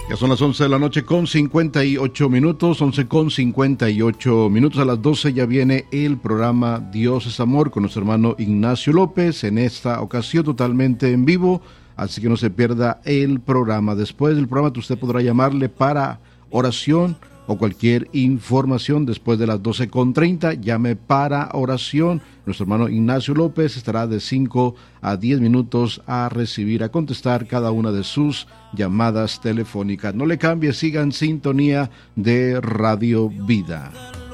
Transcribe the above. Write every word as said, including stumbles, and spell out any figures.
Ya son las once de la noche con cincuenta y ocho minutos, once con cincuenta y ocho minutos. A las doce ya viene el programa Dios es Amor con nuestro hermano Ignacio López, en esta ocasión totalmente en vivo, así que no se pierda el programa. Después del programa usted podrá llamarle para oración o cualquier información. Después de las doce con treinta, llame para oración. Nuestro hermano Ignacio López estará de cinco a diez minutos a recibir, a contestar cada una de sus llamadas telefónicas. No le cambie, siga en sintonía de Radio Vida.